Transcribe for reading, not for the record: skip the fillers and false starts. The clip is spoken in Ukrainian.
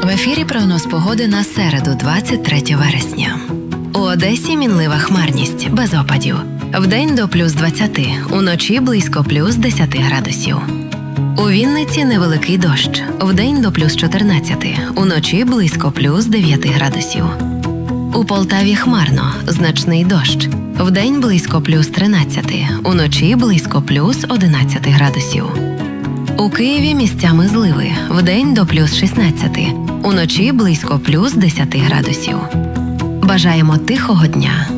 В ефірі прогноз погоди на середу, 23 вересня. У Одесі мінлива хмарність, без опадів. Вдень до плюс 20, уночі близько плюс 10 градусів. У Вінниці невеликий дощ. Вдень до плюс 14, уночі близько плюс 9 градусів. У Полтаві хмарно, значний дощ. Вдень близько плюс 13, уночі близько плюс 11 градусів. У Києві місцями зливи. Вдень до плюс 16, уночі близько плюс 10 градусів. Бажаємо тихого дня.